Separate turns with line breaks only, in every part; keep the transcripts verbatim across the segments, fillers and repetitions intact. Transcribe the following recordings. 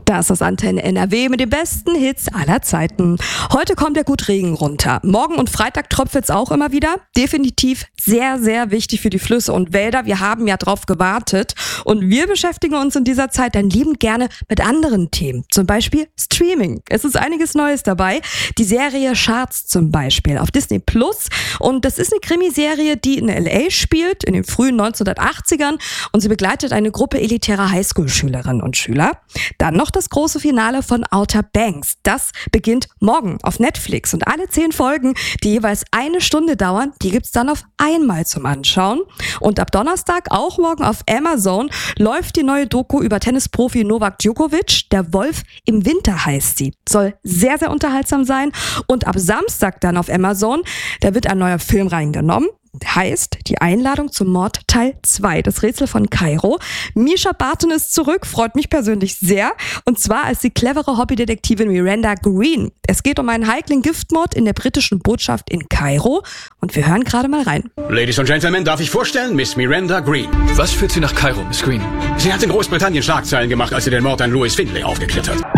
Das ist Antenne N R W mit den besten Hits aller Zeiten. Heute kommt ja gut Regen runter. Morgen und Freitag tröpfelt's auch immer wieder. Definitiv sehr, sehr wichtig für die Flüsse und Wälder. Wir haben ja drauf gewartet. Und wir beschäftigen uns in dieser Zeit dann liebend gerne mit anderen Themen. Zum Beispiel Streaming. Es ist einiges Neues dabei. Die Serie Charts zum Beispiel auf Disney Plus. Und das ist eine Krimiserie, die in L A spielt, in den frühen neunzehnhundertachtzigern. Und sie begleitet eine Gruppe elitärer Highschool-Schülerinnen und Schüler. Dann noch das große Finale von Outer Banks. Das beginnt morgen auf Netflix. Und alle zehn Folgen, die jeweils eine Stunde dauern, die gibt's dann auf einmal zum Anschauen. Und ab Donnerstag, auch morgen auf Amazon, läuft die neue Doku über Tennisprofi Novak Djokovic. Der Wolf im Winter heißt sie. Soll sehr, sehr unterhaltsam sein. Und ab Samstag dann auf Amazon, da wird ein neuer Film reingenommen. Heißt Die Einladung zum Mord Teil zwei, das Rätsel von Kairo. Mischa Barton ist zurück, freut mich persönlich sehr. Und zwar als die clevere Hobbydetektivin Miranda Green. Es geht um einen heiklen Giftmord in der britischen Botschaft in Kairo. Und wir hören gerade mal rein.
Ladies and Gentlemen, darf ich vorstellen, Miss Miranda Green.
Was führt Sie nach Kairo, Miss Green?
Sie hat in Großbritannien Schlagzeilen gemacht, als sie den Mord an Louis Findlay aufgeklärt hat.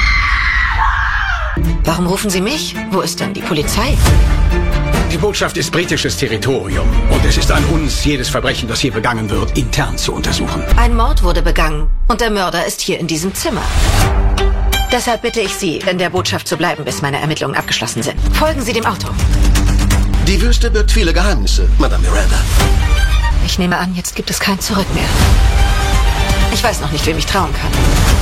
Warum rufen Sie mich? Wo ist denn die Polizei?
Die Botschaft ist britisches Territorium und es ist an uns, jedes Verbrechen, das hier begangen wird, intern zu untersuchen.
Ein Mord wurde begangen und der Mörder ist hier in diesem Zimmer. Deshalb bitte ich Sie, in der Botschaft zu bleiben, bis meine Ermittlungen abgeschlossen sind. Folgen Sie dem Auto.
Die Wüste birgt viele Geheimnisse, Madame Miranda.
Ich nehme an, jetzt gibt es kein Zurück mehr. Ich weiß noch nicht, wem ich trauen kann.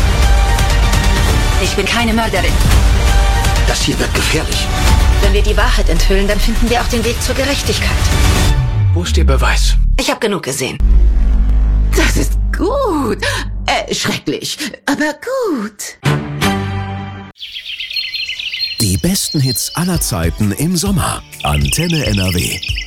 Ich bin keine Mörderin.
Das hier wird gefährlich.
Wenn wir die Wahrheit enthüllen, dann finden wir auch den Weg zur Gerechtigkeit.
Wo ist Ihr Beweis?
Ich habe genug gesehen.
Das ist gut. Äh, schrecklich, aber gut.
Die besten Hits aller Zeiten im Sommer. Antenne N R W.